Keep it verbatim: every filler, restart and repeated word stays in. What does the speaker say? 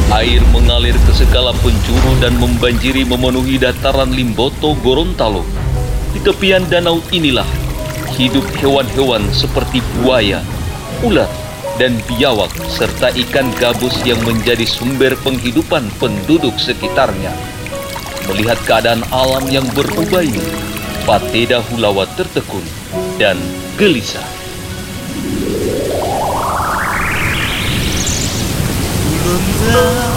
Air mengalir ke segala penjuru dan membanjiri memenuhi dataran Limboto Gorontalo. Di tepian danau inilah hidup hewan-hewan seperti buaya, ular, dan biawak serta ikan gabus yang menjadi sumber penghidupan penduduk sekitarnya. Melihat keadaan alam yang berubah ini, Pateda Hulawa tertekun dan gelisah. Belum tahu